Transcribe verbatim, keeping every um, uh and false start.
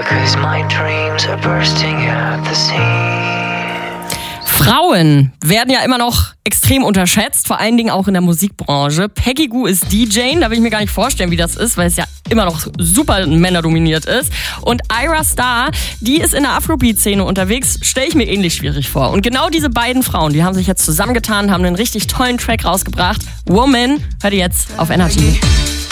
because my dreams are bursting at the seams. Frauen werden ja immer noch extrem unterschätzt, vor allen Dingen auch in der Musikbranche. Peggy Gou ist D J, da will ich mir gar nicht vorstellen, wie das ist, weil es ja immer noch super männerdominiert ist. Und Ayra Starr, die ist in der Afrobeat-Szene unterwegs, stelle ich mir ähnlich schwierig vor. Und genau diese beiden Frauen, die haben sich jetzt zusammengetan, haben einen richtig tollen Track rausgebracht. Woman, hört ihr jetzt auf Energy.